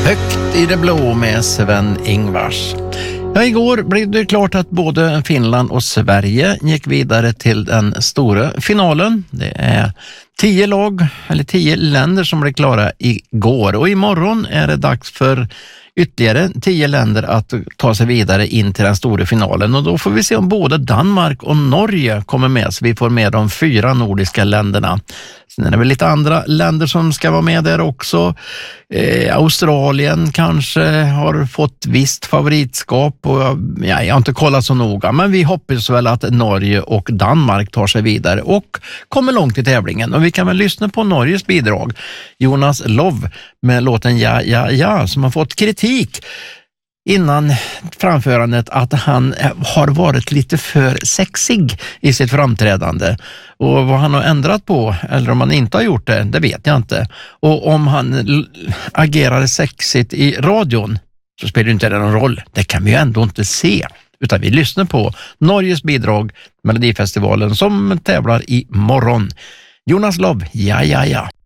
Högt i det blå med Sven-Ingvars. Ja, igår blev det klart att både Finland och Sverige gick vidare till den stora finalen. Det är 10 länder som blev klara igår. Och imorgon är det dags för ytterligare 10 länder att ta sig vidare in till den stora finalen. Och då får vi se om både Danmark och Norge kommer med. Så vi får med de 4 nordiska länderna. Sen är det väl lite andra länder som ska vara med där också. Australien kanske har fått visst favoritskap. Och jag har inte kollat så noga. Men vi hoppas väl att Norge och Danmark tar sig vidare och kommer långt i tävlingen. Och vi kan väl lyssna på Norges bidrag. Jonas Love med låten Ja, ja, ja, som har fått kritik innan framförandet att han har varit lite för sexig i sitt framträdande. Och vad han har ändrat på, eller om han inte har gjort det vet jag inte. Och om han agerar sexigt i radion så spelar det inte någon roll. Det kan vi ju ändå inte se. Utan vi lyssnar på Norges bidrag, Melodifestivalen, som tävlar i morgon. Jonas Love, ja, ja, ja.